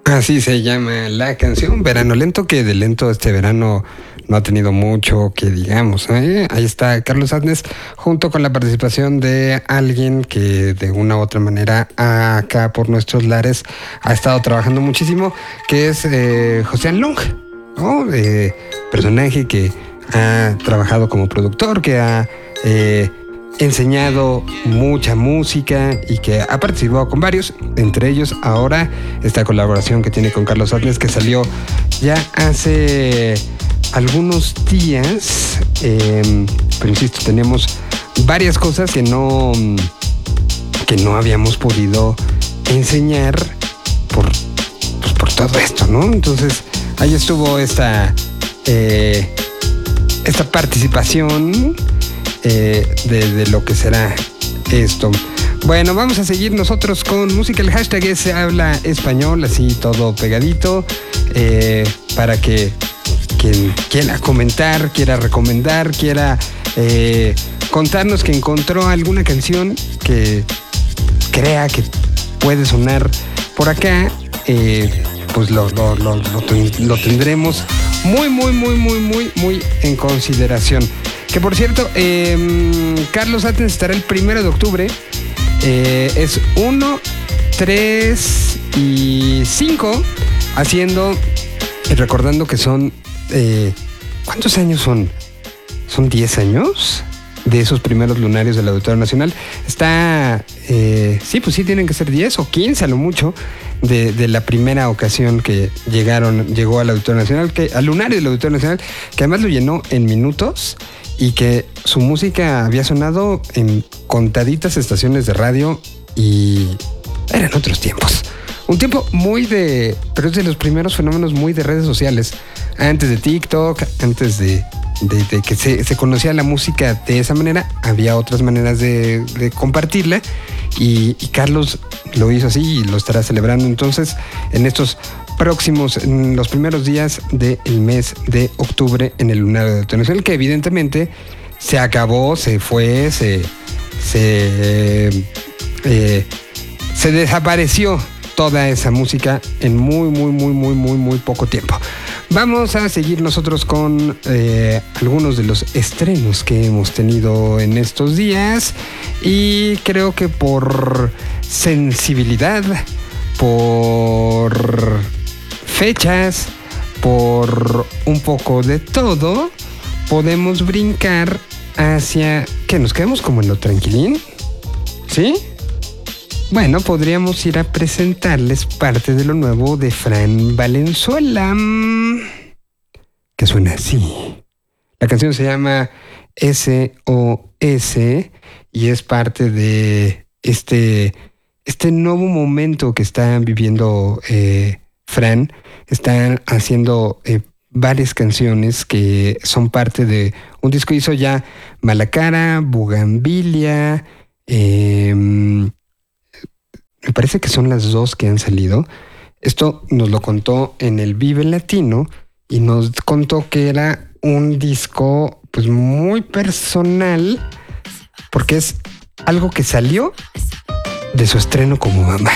Así se llama la canción, Verano Lento, que de lento este verano no ha tenido mucho que digamos, ¿eh? Ahí está Carlos Adnes, junto con la participación de alguien que de una u otra manera acá por nuestros lares ha estado trabajando muchísimo, que es José Long, ¿no? Personaje que ha trabajado como productor, que ha enseñado mucha música y que ha participado con varios, entre ellos ahora esta colaboración que tiene con Carlos Adnes, que salió ya hace algunos días, pero insisto, tenemos varias cosas que no habíamos podido enseñar por todo esto, ¿no? Entonces ahí estuvo esta participación de lo que será esto. Bueno, vamos a seguir nosotros con música. El hashtag es Habla Español, así todo pegadito, para que quien quiera comentar, quiera recomendar, quiera contarnos que encontró alguna canción que crea que puede sonar por acá, pues lo tendremos muy en consideración. Que por cierto, Carlos Adnes estará el 1 de octubre. Es 1, 3 y 5 haciendo y recordando que son ¿cuántos años son? ¿Son 10 años? De esos primeros lunarios del Auditorio Nacional. Está sí, pues sí, tienen que ser 10 o 15 a lo mucho de la primera ocasión que llegó al Auditorio Nacional, al lunario del Auditorio Nacional, que además lo llenó en minutos y que su música había sonado en contaditas estaciones de radio y eran otros tiempos. Un tiempo pero es de los primeros fenómenos muy de redes sociales. Antes de TikTok, antes de que se conocía la música de esa manera, había otras maneras de compartirla y Carlos lo hizo así y lo estará celebrando entonces en los primeros días del mes de octubre en el Lunario de Auditorio Nacional, que evidentemente se acabó, se fue, se desapareció toda esa música en muy poco tiempo. Vamos a seguir nosotros con algunos de los estrenos que hemos tenido en estos días y creo que por sensibilidad, por fechas, por un poco de todo, podemos brincar hacia... ¿Qué? ¿Nos quedamos como en lo tranquilín? ¿Sí? Bueno, podríamos ir a presentarles parte de lo nuevo de Fran Valenzuela, que suena así. La canción se llama SOS y es parte de este nuevo momento que están viviendo Fran. Están haciendo varias canciones que son parte de un disco. Hizo ya Malacara, Bugambilia, me parece que son las dos que han salido. Esto nos lo contó en el Vive Latino y nos contó que era un disco pues muy personal porque es algo que salió de su estreno como mamá.